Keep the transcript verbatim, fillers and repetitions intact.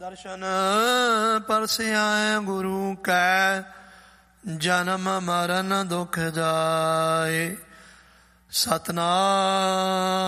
ਦਰਸ਼ਨ ਪਰਸਿਆ ਗੁਰੂ ਕੈ, ਜਨਮ ਮਰਨ ਦੁਖ ਜਾਏ। ਸਤਨਾਮ